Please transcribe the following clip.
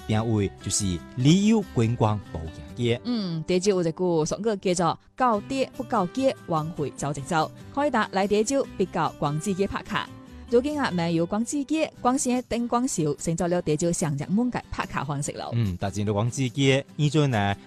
定位就是旅遊觀光保行街。 潮州有一句俗語叫做“到底不到街，往回走一走”，可以搭來潮州必到光子街拍卡。如今沒有光子街，光線燈光秀成咗了潮州上熱門嘅拍卡方式咯。 踏進到光子街，依陣呢